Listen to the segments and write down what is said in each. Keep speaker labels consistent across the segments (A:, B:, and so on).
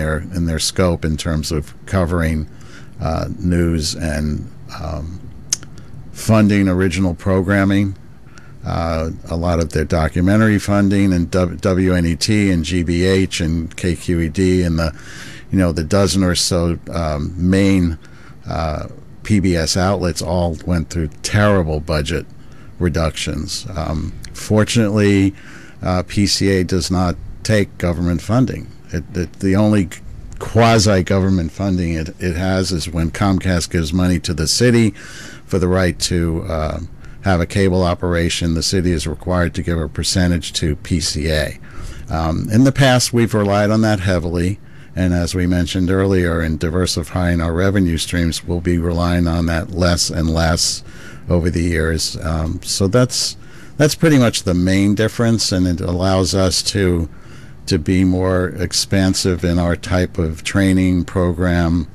A: their scope in terms of covering news and funding original programming. A lot of their documentary funding and WNET and GBH and KQED and the dozen or so main PBS outlets all went through terrible budget reductions. Fortunately, PCA does not take government funding. The only quasi-government funding it has is when Comcast gives money to the city for the right to have a cable operation. The city is required to give a percentage to PCA. In the past, we've relied on that heavily, and as we mentioned earlier, in diversifying our revenue streams, we'll be relying on that less and less over the years. So that's pretty much the main difference, and it allows us to be more expansive in our type of training programming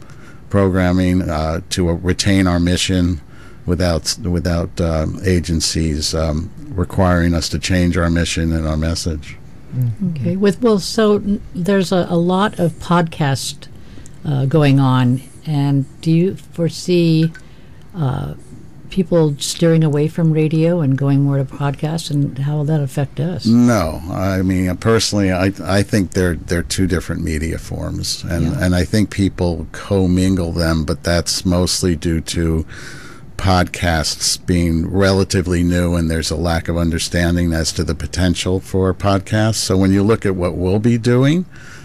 A: to retain our mission without agencies requiring us to change our mission and our message.
B: Okay. So there's a lot of podcast going on, and do you foresee people steering away from radio and going more to podcasts, and how will that affect us?
A: No, I mean, personally, I think they're two different media forms, and I think people commingle them, but that's mostly due to podcasts being relatively new, and there's a lack of understanding as to the potential for podcasts. So when you look at what we'll be doing,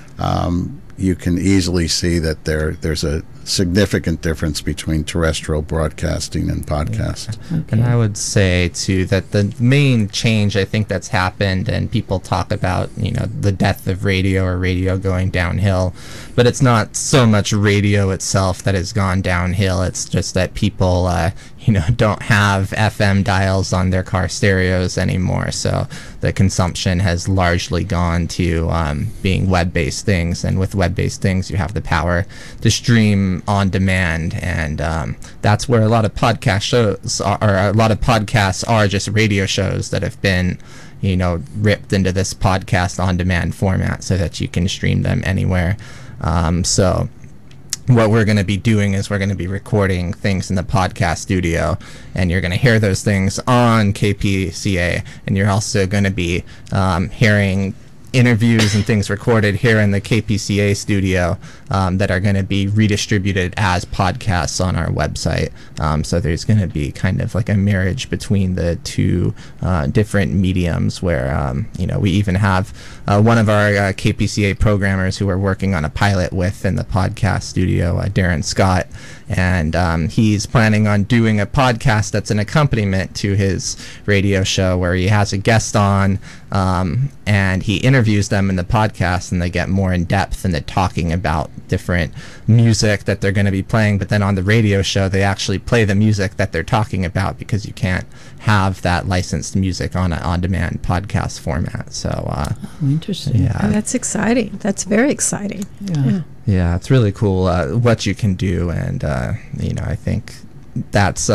A: you can easily see that there's a significant difference between terrestrial broadcasting and podcast.
C: Okay. And I would say too that the main change I think that's happened, and people talk about the death of radio or radio going downhill, but it's not so much radio itself that has gone downhill. It's just that people don't have FM dials on their car stereos anymore, so the consumption has largely gone to being web-based things, and with web-based things you have the power to stream on demand, and that's where a lot of podcast shows are, or a lot of podcasts are just radio shows that have been ripped into this podcast on demand format so that you can stream them anywhere. So what we're going to be doing is we're going to be recording things in the podcast studio, and you're going to hear those things on KPCA, and you're also going to be hearing interviews and things recorded here in the KPCA studio that are going to be redistributed as podcasts on our website. So there's going to be kind of like a marriage between the two different mediums, where we even have one of our KPCA programmers who we're working on a pilot with in the podcast studio, Darren Scott, and he's planning on doing a podcast that's an accompaniment to his radio show, where he has a guest on and he interviews them in the podcast, and they get more in depth, and they're talking about different music that they're going to be playing, but then on the radio show they actually play the music that they're talking about, because you can't have that licensed music on an on-demand podcast format. So
B: interesting.
D: Yeah, that's exciting. That's very exciting.
C: Yeah, it's really cool what you can do, and I think that's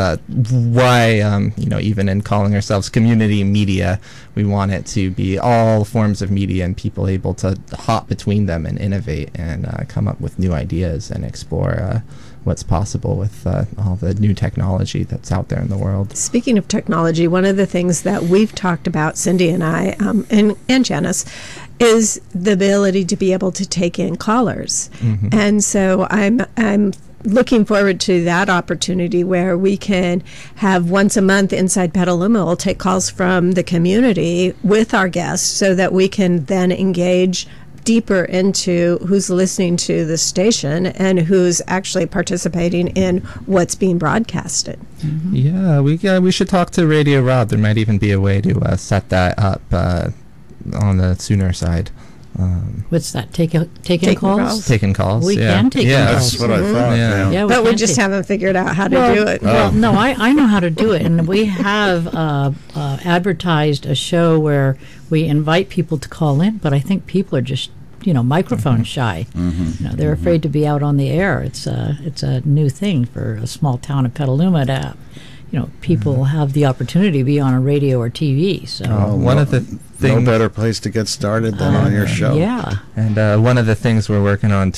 C: why even in calling ourselves community media, we want it to be all forms of media and people able to hop between them and innovate and come up with new ideas and explore what's possible with all the new technology that's out there in the world.
D: Speaking of technology, one of the things that we've talked about, Cindy and I, and Janice, is the ability to be able to take in callers. Mm-hmm. And so I'm looking forward to that opportunity where we can have once a month Inside Petaluma. We'll take calls from the community with our guests so that we can then engage deeper into who's listening to the station and who's actually participating in what's being broadcasted.
C: Mm-hmm. Yeah, we should talk to Radio Rob. There might even be a way to set that up on the Sooner side.
B: What's that? Taking calls?
C: Taking calls.
B: We can take calls.
A: That's what I thought.
B: Yeah,
D: but we just haven't figured out how to do it.
B: Well, no, I know how to do it, and we have advertised a show where we invite people to call in, but I think people are just microphone shy.
A: Mm-hmm.
B: They're afraid to be out on the air. It's a new thing for a small town of Petaluma to have. People have the opportunity to be on a radio or TV. So
C: one of the things,
A: no better place to get started than on your show.
B: Yeah.
C: And one of the things we're working on